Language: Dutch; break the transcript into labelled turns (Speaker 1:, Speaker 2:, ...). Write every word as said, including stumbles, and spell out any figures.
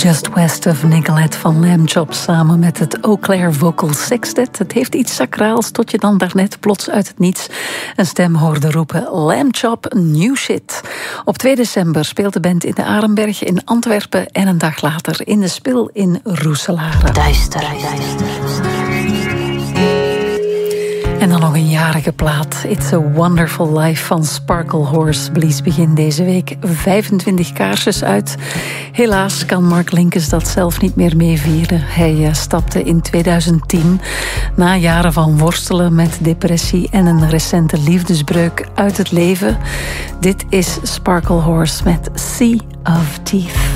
Speaker 1: Just West of Nicolette van Lamb Chop samen met het Eau Claire Vocal Sextet. Het heeft iets sacraals tot je dan daarnet plots uit het niets een stem hoorde roepen: Lamb Chop, new shit. Op twee december speelt de band in de Arenberg in Antwerpen en een dag later in de Spil in Roeselare.
Speaker 2: Duister, duister.
Speaker 1: En dan nog een jarige plaat. It's a Wonderful Life van Sparkle Horse blies begin deze week vijfentwintig kaarsjes uit. Helaas kan Mark Linkes dat zelf niet meer meevieren. Hij stapte in tweeduizend tien, na jaren van worstelen met depressie en een recente liefdesbreuk, uit het leven. Dit is Sparkle Horse met Sea of Teeth.